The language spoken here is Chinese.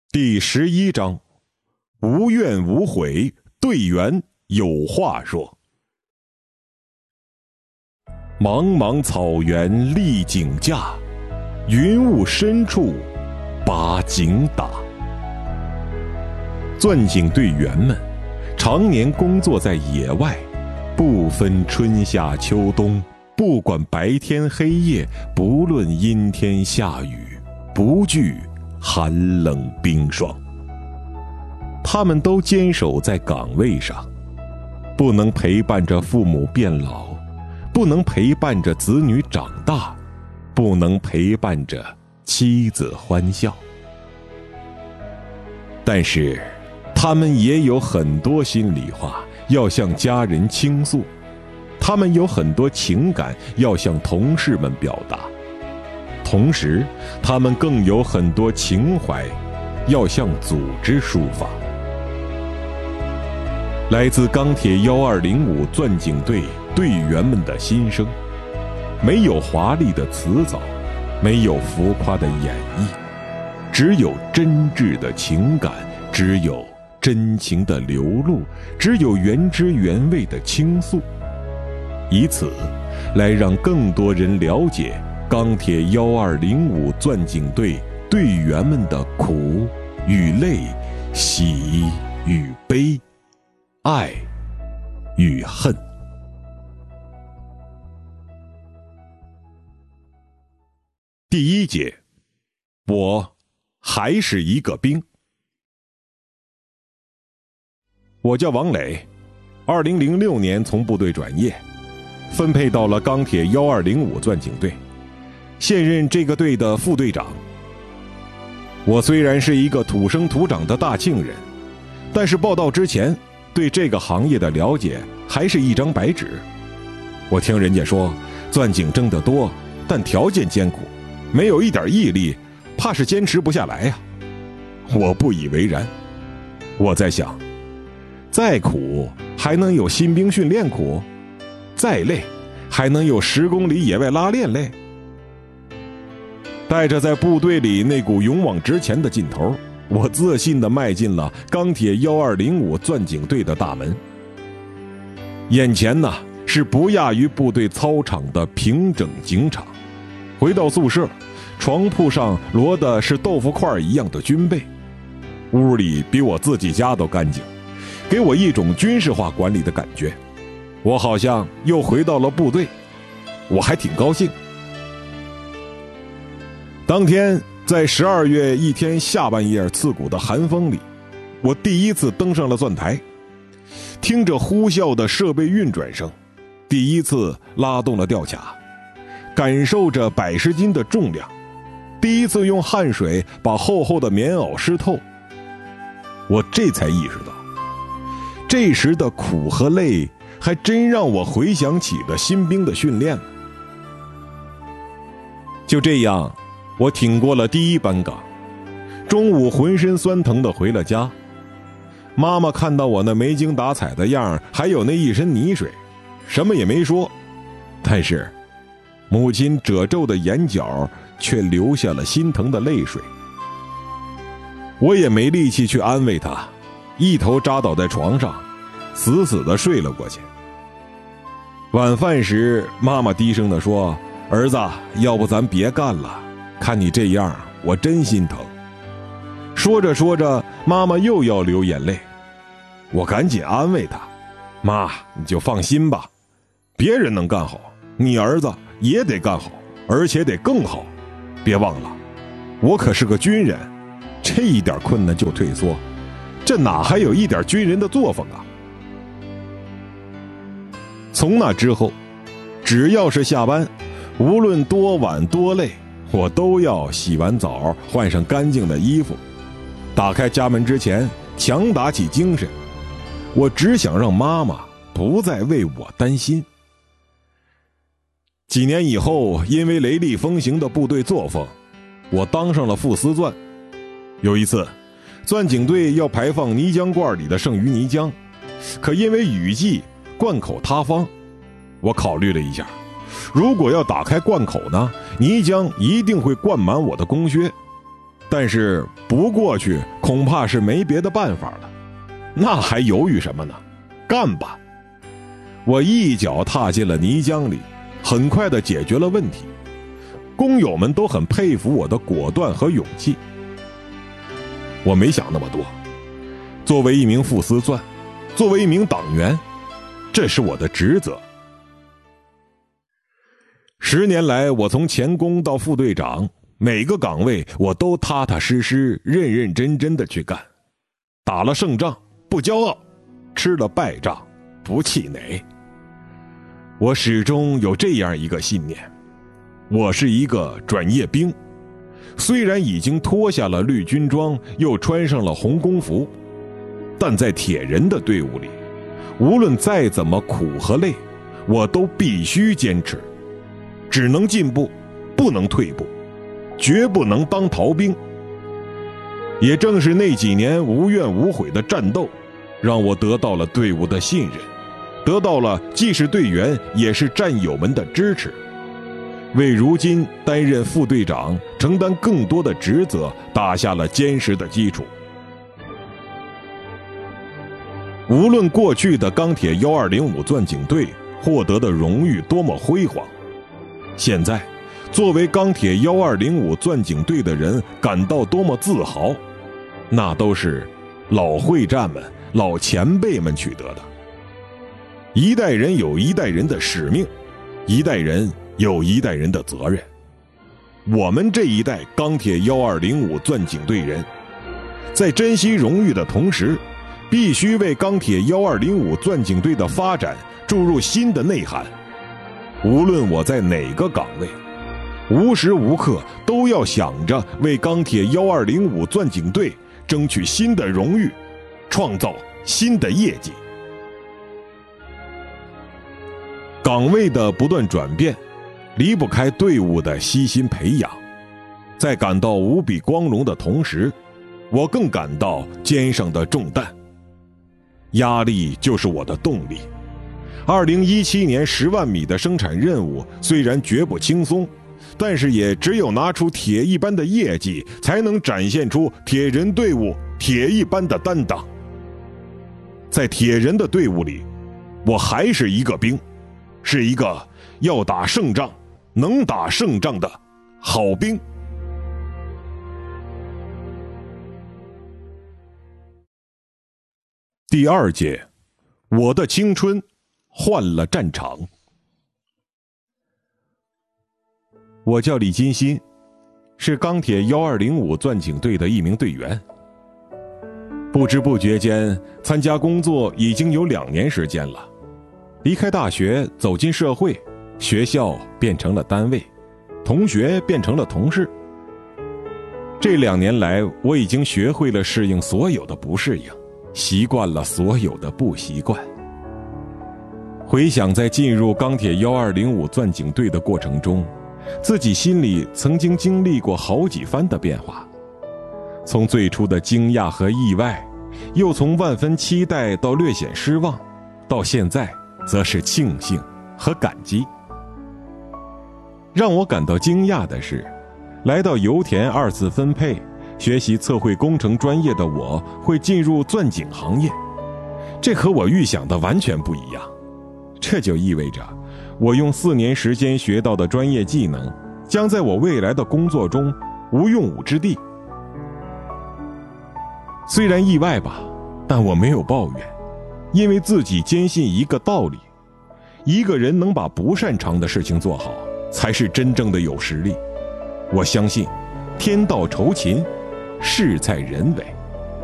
第11章，无怨无悔，队员有话说。茫茫草原立井架，云雾深处把井打。钻井队员们常年工作在野外，不分春夏秋冬，不管白天黑夜，不论阴天下雨，不惧寒冷冰霜。他们都坚守在岗位上，不能陪伴着父母变老，不能陪伴着子女长大，不能陪伴着妻子欢笑。但是他们也有很多心里话要向家人倾诉，他们有很多情感要向同事们表达，同时他们更有很多情怀要向组织抒发。来自钢铁1205钻井队队员们的心声，没有华丽的辞藻，没有浮夸的演绎，只有真挚的情感，只有真情的流露，只有原汁原味的倾诉，以此来让更多人了解钢铁1205钻井队队员们的苦与累，喜与悲，爱与恨。第1节，我还是一个兵。我叫王磊，2006年从部队转业，分配到了钢铁1205钻井队，现任这个队的副队长。我虽然是一个土生土长的大庆人，但是报到之前对这个行业的了解还是一张白纸。我听人家说钻井挣得多，但条件艰苦，没有一点毅力，怕是坚持不下来呀。我不以为然，我在想，再苦还能有新兵训练苦，再累还能有10公里野外拉练累。带着在部队里那股勇往直前的劲头，我自信地迈进了钢铁1205钻井队的大门。眼前呢是不亚于部队操场的平整井场，回到宿舍，床铺上摞的是豆腐块一样的军被，屋里比我自己家都干净，给我一种军事化管理的感觉。我好像又回到了部队，我还挺高兴。当天在12月一天下半夜刺骨的寒风里，我第一次登上了钻台，听着呼啸的设备运转声，第一次拉动了吊卡，感受着100斤的重量，第一次用汗水把厚厚的棉袄湿透。我这才意识到，这时的苦和累还真让我回想起了新兵的训练。就这样，我挺过了第1班岗，中午浑身酸疼地回了家。妈妈看到我那没精打采的样，还有那一身泥水，什么也没说，但是母亲褶皱的眼角却流下了心疼的泪水。我也没力气去安慰她，一头扎倒在床上，死死地睡了过去。晚饭时，妈妈低声地说：“儿子，要不咱别干了，看你这样，我真心疼。”说着说着，妈妈又要流眼泪。我赶紧安慰她：“妈，你就放心吧，别人能干好，你儿子也得干好，而且得更好。别忘了，我可是个军人，这一点困难就退缩，这哪还有一点军人的作风啊？”从那之后，只要是下班，无论多晚多累，我都要洗完澡，换上干净的衣服，打开家门之前强打起精神。我只想让妈妈不再为我担心。几年以后，因为雷厉风行的部队作风，我当上了副司钻。有一次，钻井队要排放泥浆罐里的剩余泥浆，可因为雨季，罐口塌方。我考虑了一下，如果要打开罐口呢，泥浆一定会灌满我的工靴。 但是不过去恐怕是没别的办法了，那还犹豫什么呢？干吧！我一脚踏进了泥浆里，很快地解决了问题。工友们都很佩服我的果断和勇气。我没想那么多，作为一名副司钻，作为一名党员，这是我的职责。10年来，我从前工到副队长，每个岗位我都踏踏实实、认认真真的去干。打了胜仗不骄傲，吃了败仗不气馁。我始终有这样一个信念，我是一个转业兵，虽然已经脱下了绿军装，又穿上了红工服，但在铁人的队伍里，无论再怎么苦和累，我都必须坚持，只能进步，不能退步，绝不能当逃兵。也正是那几年无怨无悔的战斗，让我得到了队伍的信任，得到了既是队员也是战友们的支持，为如今担任副队长承担更多的职责打下了坚实的基础。无论过去的钢铁1205钻井队获得的荣誉多么辉煌，现在作为钢铁1205钻井队的人感到多么自豪，那都是老会战们、老前辈们取得的。一代人有一代人的使命，一代人有一代人的责任。我们这一代钢铁1205钻井队人，在珍惜荣誉的同时，必须为钢铁1205钻井队的发展注入新的内涵。无论我在哪个岗位，无时无刻都要想着为钢铁1205钻井队争取新的荣誉，创造新的业绩。岗位的不断转变，离不开队伍的悉心培养。在感到无比光荣的同时，我更感到肩上的重担。压力就是我的动力。2017年10万米的生产任务虽然绝不轻松，但是也只有拿出铁一般的业绩，才能展现出铁人队伍铁一般的担当。在铁人的队伍里，我还是一个兵，是一个要打胜仗、能打胜仗的好兵。第2节，我的青春换了战场。我叫李金新，是钢铁1205钻井队的一名队员。不知不觉间，参加工作已经有2年时间了。离开大学，走进社会，学校变成了单位，同学变成了同事。这2年来，我已经学会了适应所有的不适应，习惯了所有的不习惯。回想在进入钢铁1205钻井队的过程中，自己心里曾经经历过好几番的变化，从最初的惊讶和意外，又从万分期待到略显失望，到现在则是庆幸和感激。让我感到惊讶的是，来到油田2次分配学习测绘工程专业的我会进入钻井行业，这和我预想的完全不一样。这就意味着我用4年时间学到的专业技能将在我未来的工作中无用武之地。虽然意外吧，但我没有抱怨，因为自己坚信一个道理，一个人能把不擅长的事情做好，才是真正的有实力。我相信天道酬勤，事在人为。